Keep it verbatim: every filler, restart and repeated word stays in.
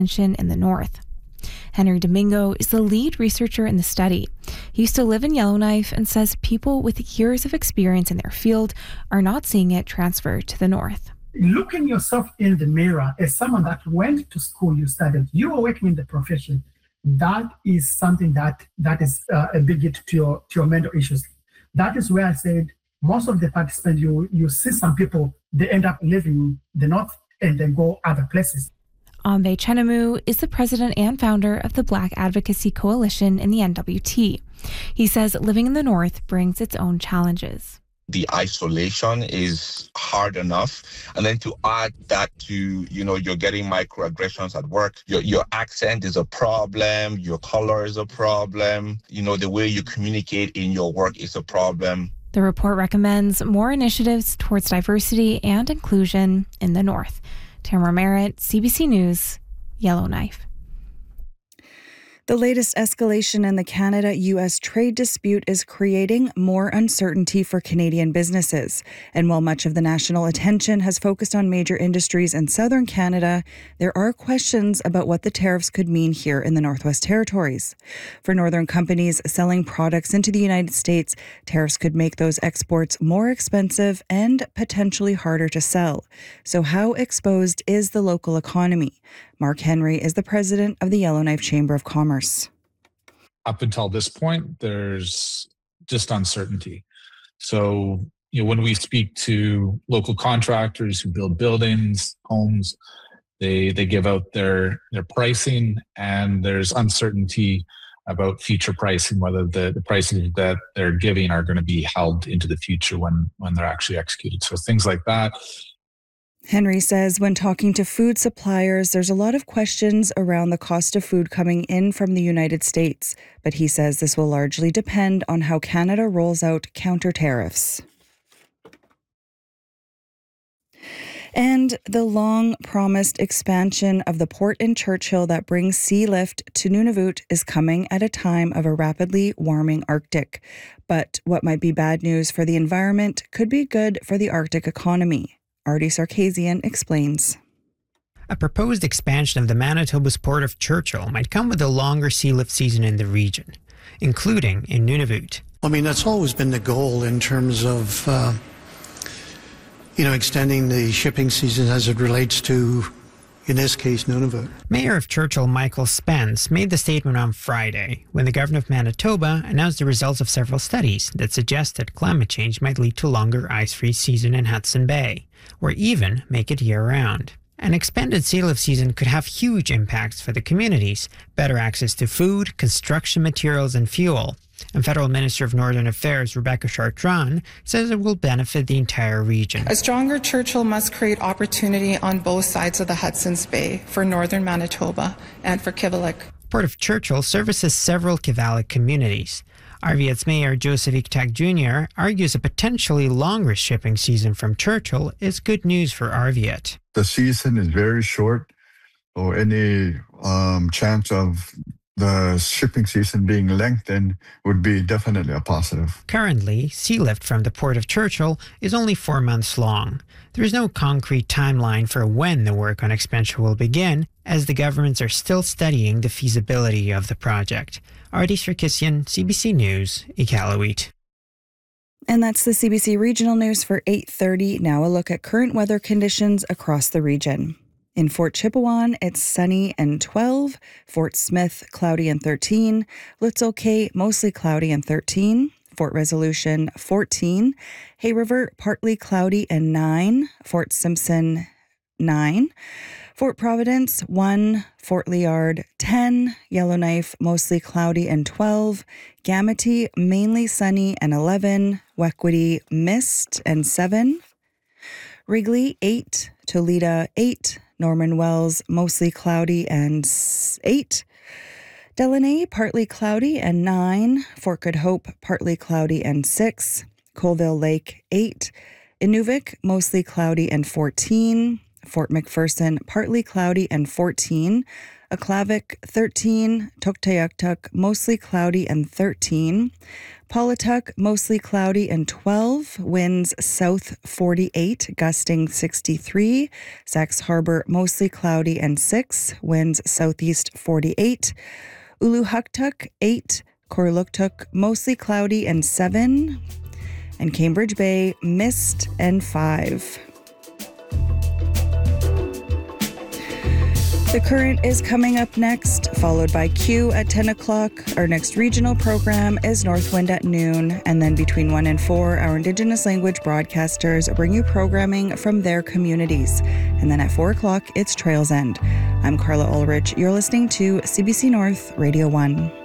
in the north. Henry Domingo is the lead researcher in the study. He used to live in Yellowknife and says people with years of experience in their field are not seeing it transfer to the north. Looking yourself in the mirror as someone that went to school, you studied, you are working in the profession, that is something that that is uh, a big hit to your to your mental issues. That is where I said most of the participants, you you see some people, they end up leaving the north and then go other places. Ambe Chenemu is the president and founder of the Black Advocacy Coalition in the N W T. He says living in the north brings its own challenges. The isolation is hard enough. And then to add that to, you know, you're getting microaggressions at work. Your your accent is a problem. Your color is a problem. You know, the way you communicate in your work is a problem. The report recommends more initiatives towards diversity and inclusion in the north. Tamara Merritt, C B C News, Yellowknife. The latest escalation in the Canada-U S trade dispute is creating more uncertainty for Canadian businesses. And while much of the national attention has focused on major industries in southern Canada, there are questions about what the tariffs could mean here in the Northwest Territories. For northern companies selling products into the United States, tariffs could make those exports more expensive and potentially harder to sell. So how exposed is the local economy? Mark Henry is the president of the Yellowknife Chamber of Commerce. Up until this point, there's just uncertainty. So, you know, when we speak to local contractors who build buildings, homes, they they give out their their pricing, and there's uncertainty about future pricing, whether the, the prices that they're giving are going to be held into the future when when they're actually executed. So things like that. Henry says when talking to food suppliers, there's a lot of questions around the cost of food coming in from the United States, but he says this will largely depend on how Canada rolls out counter tariffs. And the long-promised expansion of the port in Churchill that brings sea lift to Nunavut is coming at a time of a rapidly warming Arctic. But what might be bad news for the environment could be good for the Arctic economy. Artie Sarkisian explains. A proposed expansion of the Manitoba's Port of Churchill might come with a longer sea lift season in the region, including in Nunavut. I mean, that's always been the goal in terms of, uh, you know, extending the shipping season as it relates to, in this case, Nunavut. Mayor of Churchill, Michael Spence, made the statement on Friday when the government of Manitoba announced the results of several studies that suggest that climate change might lead to a longer ice-free season in Hudson Bay, or even make it year-round. An expanded sea lift season could have huge impacts for the communities, better access to food, construction materials, and fuel. And Federal Minister of Northern Affairs Rebecca Chartrand says it will benefit the entire region. A stronger Churchill must create opportunity on both sides of the Hudson's Bay for northern Manitoba and for Kivalliq. Port of Churchill services several Kivalliq communities. Arviat's Mayor Joseph Iktak Junior argues a potentially longer shipping season from Churchill is good news for Arviat. The season is very short, or any um, chance of the shipping season being lengthened would be definitely a positive. Currently, sea lift from the Port of Churchill is only four months long. There is no concrete timeline for when the work on expansion will begin, as the governments are still studying the feasibility of the project. Artie Sarkisian, C B C News, Iqaluit. And that's the C B C Regional News for eight thirty. Now a look at current weather conditions across the region. In Fort Chipewyan, it's sunny and twelve. Fort Smith, cloudy and thirteen. Litzel Cay, mostly cloudy and thirteen. Fort Resolution, fourteen. Hay River, partly cloudy and nine. Fort Simpson, nine. Fort Providence, one. Fort Liard, ten. Yellowknife, mostly cloudy and twelve. Gamity, mainly sunny and eleven. Wequity, mist and seven. Wrigley, eight. Toledo, eight. Norman Wells, mostly cloudy and eight. Delaney, partly cloudy and nine. Fort Good Hope, partly cloudy and six. Colville Lake, eight. Inuvik, mostly cloudy and fourteen. Fort McPherson, partly cloudy and fourteen. Aklavik thirteen, Tuktoyaktuk mostly cloudy and thirteen. Pawatuck mostly cloudy and twelve, winds south forty-eight, gusting sixty-three. Sax Harbor mostly cloudy and six, winds southeast forty-eight. Uluhuktuk eight, Korluktuk mostly cloudy and seven. And Cambridge Bay mist and five. The Current is coming up next, followed by Q at ten o'clock. Our next regional program is Northwind at noon. And then between one and four, our Indigenous language broadcasters bring you programming from their communities. And then at four o'clock, it's Trails End. I'm Carla Ulrich. You're listening to C B C North Radio one.